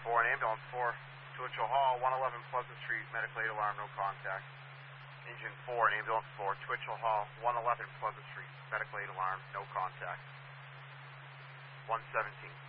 4, an ambulance 4, Twitchell Hall, 111 Pleasant Street, medical aid alarm, no contact. Engine 4, an ambulance 4, Twitchell Hall, 111 Pleasant Street, medical aid alarm, no contact. 117.